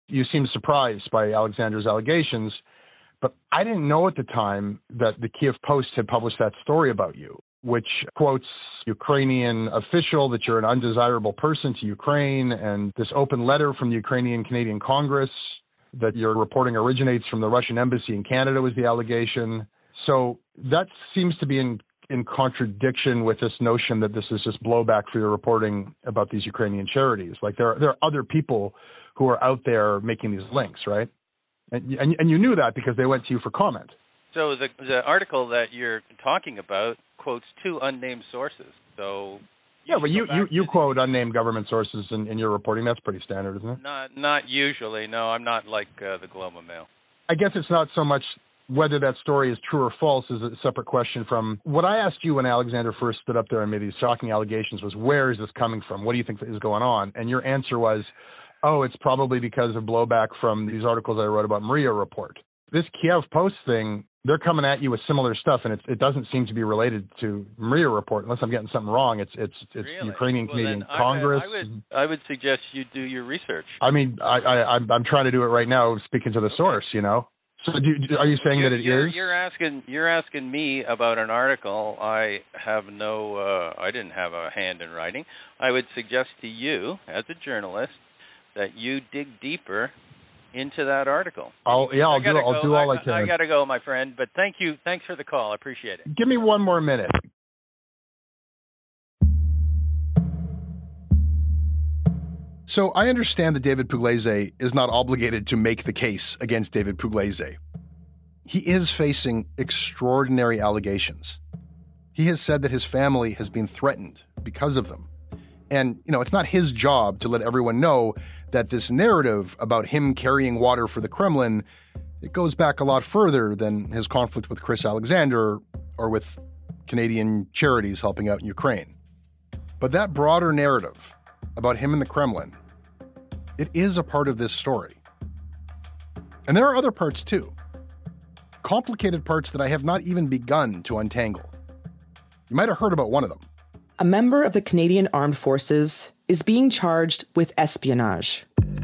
You seem surprised by Alexander's allegations, but I didn't know at the time that the Kiev Post had published that story about you, which quotes Ukrainian official that you're an undesirable person to Ukraine, and this open letter from the Ukrainian Canadian Congress that your reporting originates from the Russian embassy in Canada was the allegation. So that seems to be in contradiction with this notion that this is just blowback for your reporting about these Ukrainian charities. Like there are other people who are out there making these links, right? And you knew that because they went to you for comment. So the article that you're talking about quotes two unnamed sources. So yeah, but you quote unnamed government sources in your reporting. That's pretty standard, isn't it? Not usually. No, I'm not like the Globe and Mail. I guess it's not so much whether that story is true or false is a separate question from what I asked you when Alexander first stood up there and made these shocking allegations was, where is this coming from? What do you think is going on? And your answer was, oh, it's probably because of blowback from these articles I wrote about Maria Report. This Kiev Post thing, they're coming at you with similar stuff, and it doesn't seem to be related to Maria Report, unless I'm getting something wrong. It's really? Ukrainian Canadian Congress. I would suggest you do your research. I mean, I'm trying to do it right now, speaking to the source, you know. So are you saying that it is? You're asking me about an article. I didn't have a hand in writing. I would suggest to you, as a journalist, that you dig deeper into that article. I'll do all I can. I got to go, my friend, but thank you. Thanks for the call. I appreciate it. Give me one more minute. So I understand that David Pugliese is not obligated to make the case against David Pugliese. He is facing extraordinary allegations. He has said that his family has been threatened because of them. And, it's not his job to let everyone know that this narrative about him carrying water for the Kremlin, it goes back a lot further than his conflict with Chris Alexander or with Canadian charities helping out in Ukraine. But that broader narrative about him in the Kremlin, it is a part of this story. And there are other parts too. Complicated parts that I have not even begun to untangle. You might have heard about one of them. A member of the Canadian Armed Forces is being charged with espionage.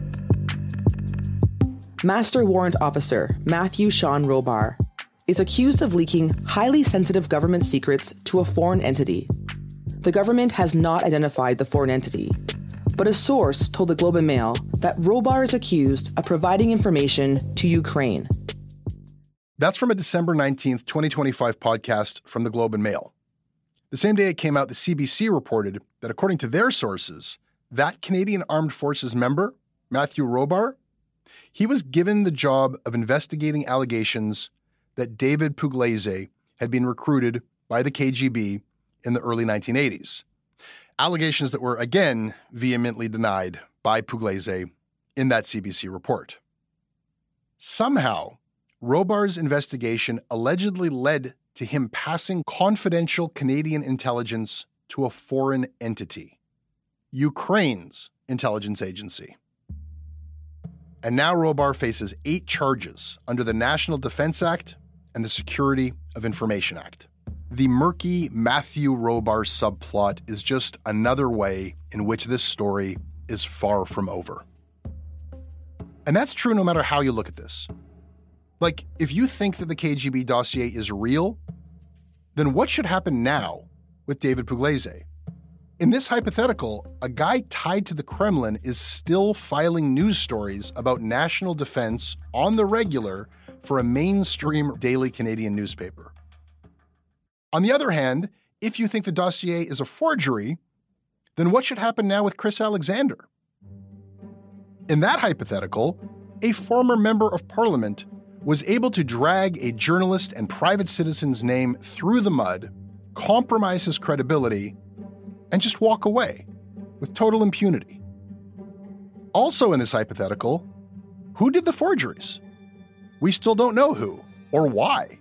Master Warrant Officer Matthew Sean Robar is accused of leaking highly sensitive government secrets to a foreign entity. The government has not identified the foreign entity, but a source told the Globe and Mail that Robar is accused of providing information to Ukraine. That's from a December 19th, 2025 podcast from the Globe and Mail. The same day it came out, the CBC reported that according to their sources, that Canadian Armed Forces member, Matthew Robar, he was given the job of investigating allegations that David Pugliese had been recruited by the KGB in the early 1980s. Allegations that were, again, vehemently denied by Pugliese in that CBC report. Somehow, Robar's investigation allegedly led to him passing confidential Canadian intelligence to a foreign entity, Ukraine's intelligence agency. And now Robar faces 8 charges under the National Defense Act and the Security of Information Act. The murky Matthew Robar subplot is just another way in which this story is far from over. And that's true no matter how you look at this. Like, if you think that the KGB dossier is real, then what should happen now with David Pugliese? In this hypothetical, a guy tied to the Kremlin is still filing news stories about national defense on the regular for a mainstream daily Canadian newspaper. On the other hand, if you think the dossier is a forgery, then what should happen now with Chris Alexander? In that hypothetical, a former member of Parliament was able to drag a journalist and private citizen's name through the mud, compromise his credibility, and just walk away with total impunity. Also in this hypothetical, who did the forgeries? We still don't know who or why.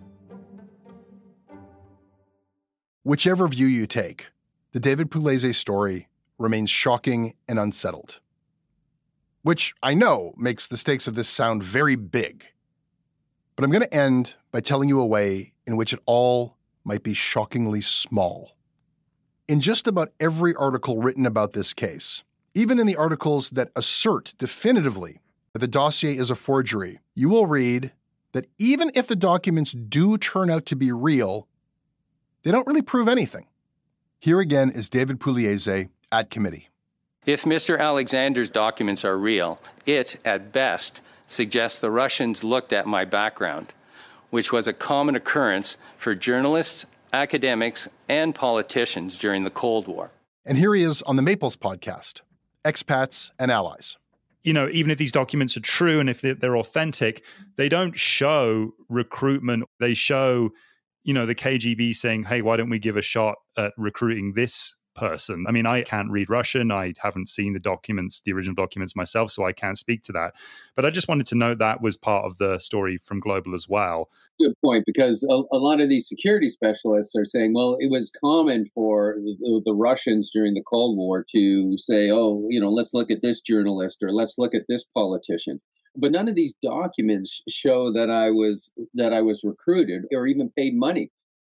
Whichever view you take, the David Pugliese story remains shocking and unsettled. Which I know makes the stakes of this sound very big. But I'm going to end by telling you a way in which it all might be shockingly small. In just about every article written about this case, even in the articles that assert definitively that the dossier is a forgery, you will read that even if the documents do turn out to be real, they don't really prove anything. Here again is David Pugliese at committee. If Mr. Alexander's documents are real, it, at best, suggests the Russians looked at my background, which was a common occurrence for journalists, academics, and politicians during the Cold War. And here he is on the Maples podcast, Expats and Allies. You know, even if these documents are true and if they're authentic, they don't show recruitment. They show, you know, the KGB saying, hey, why don't we give a shot at recruiting this person? I mean, I can't read Russian. I haven't seen the documents, the original documents myself, so I can't speak to that. But I just wanted to note that was part of the story from Global as well. Good point, because a lot of these security specialists are saying, well, it was common for the Russians during the Cold War to say, oh, you know, let's look at this journalist or let's look at this politician. But none of these documents show that I was recruited or even paid money.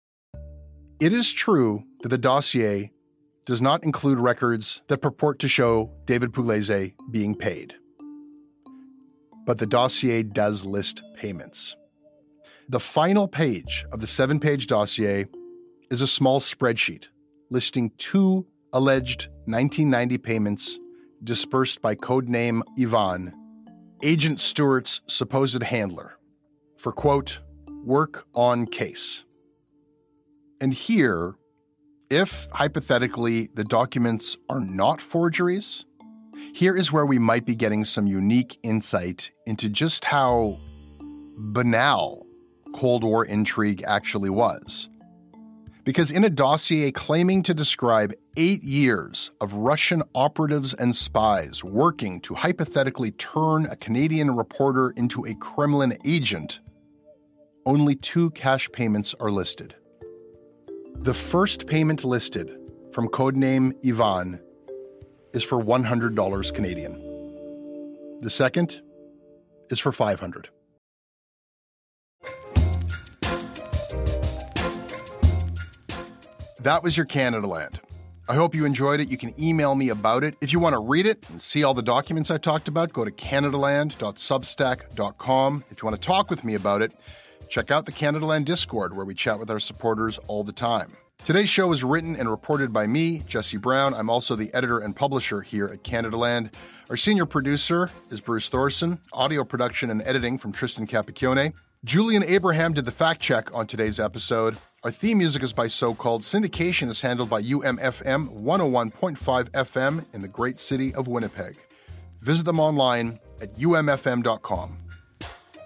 It is true that the dossier does not include records that purport to show David Pugliese being paid. But the dossier does list payments. The final page of the 7-page dossier is a small spreadsheet listing 2 alleged 1990 payments dispersed by codename Ivan, Agent Stewart's supposed handler, for, quote, work on case. And here, if, hypothetically, the documents are not forgeries, here is where we might be getting some unique insight into just how banal Cold War intrigue actually was. Because in a dossier claiming to describe 8 years of Russian operatives and spies working to hypothetically turn a Canadian reporter into a Kremlin agent, only 2 cash payments are listed. The first payment listed from codename Ivan is for $100 Canadian. The second is for $500. That was your Canada Land. I hope you enjoyed it. You can email me about it. If you want to read it and see all the documents I talked about, go to canadaland.substack.com. If you want to talk with me about it, check out the Canada Land Discord, where we chat with our supporters all the time. Today's show was written and reported by me, Jesse Brown. I'm also the editor and publisher here at Canada Land. Our senior producer is Bruce Thorson. Audio production and editing from Tristan Capicchione. Julian Abraham did the fact check on today's episode. Our theme music is by So Called. Syndication is handled by UMFM 101.5 FM in the great city of Winnipeg. Visit them online at umfm.com.